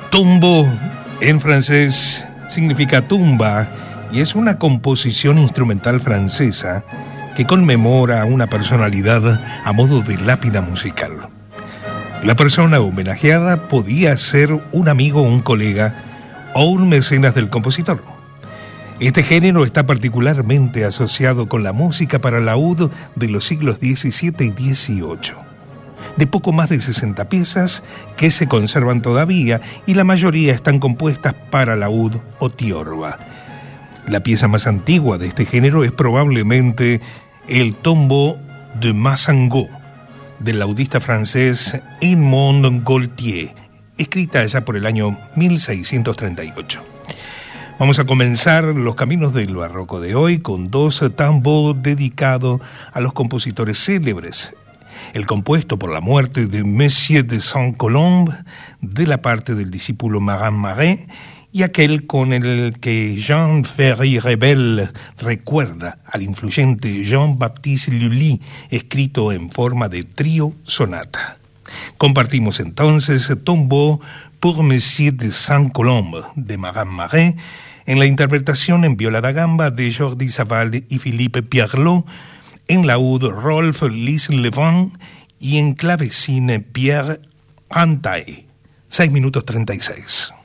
Tombeau en francés significa tumba y es una composición instrumental francesa que conmemora a una personalidad a modo de lápida musical. La persona homenajeada podía ser un amigo, un colega o un mecenas del compositor. Este género está particularmente asociado con la música para laúd de los siglos XVII y XVIII. De poco más de 60 piezas que se conservan todavía y la mayoría están compuestas para laúd o tiorba. La pieza más antigua de este género es probablemente el Tombeau de Massengo, del laudista francés Edmond Gaultier, escrita ya por el año 1638. Vamos a comenzar los caminos del barroco de hoy con dos tambours dedicados a los compositores célebres. El compuesto por la muerte de Monsieur de Saint-Colombe, de la parte del discípulo Marin Marais, y aquel con el que Jean Ferry Rebel recuerda al influyente Jean-Baptiste Lully, escrito en forma de trío sonata. Compartimos entonces Tombeau pour Monsieur de Saint-Colombe de Marin Marais, en la interpretación en viola da gamba de Jordi Savall y Philippe Pierlot, en laúd Rolf Lislevant y en clavecín Pierre Antaille. 6 minutos 36.